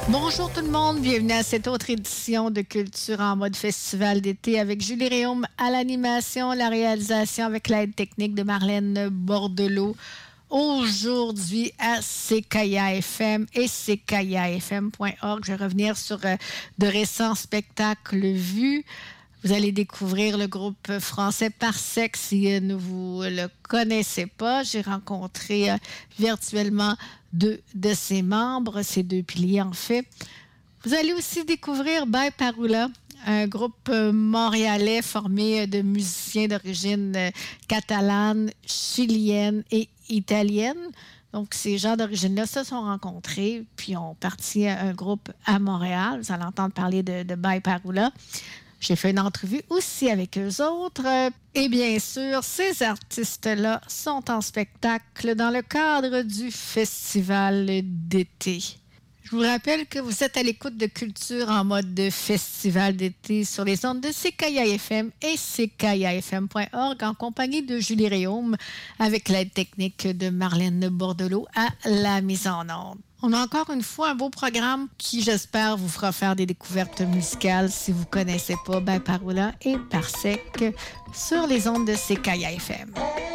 Bonjour tout le monde, bienvenue à cette autre édition de Culture en mode festival d'été avec Julie Réaume à l'animation, la réalisation avec l'aide technique de Marlène Bordelot. Aujourd'hui à CKIA FM et CKIAFM.org. Je vais revenir sur de récents spectacles vus. Vous allez découvrir le groupe français Parsec si vous ne le connaissez pas. J'ai rencontré virtuellement deux de ses membres, ses deux piliers en fait. Vous allez aussi découvrir By Parula, un groupe montréalais formé de musiciens d'origine catalane, chilienne et italienne. Donc, ces gens d'origine-là se sont rencontrés, puis ont parti un groupe à Montréal. Vous allez entendre parler de By Parula. J'ai fait une entrevue aussi avec eux autres. Et bien sûr, ces artistes-là sont en spectacle dans le cadre du festival d'été. Je vous rappelle que vous êtes à l'écoute de Culture en mode de festival d'été sur les ondes de CKIA FM et CKIAFM.org en compagnie de Julie Réaume avec l'aide technique de Marlène Bordelot à la mise en onde. On a encore une fois un beau programme qui, j'espère, vous fera faire des découvertes musicales si vous ne connaissez pas By Parula et Parsec sur les ondes de CKIA FM.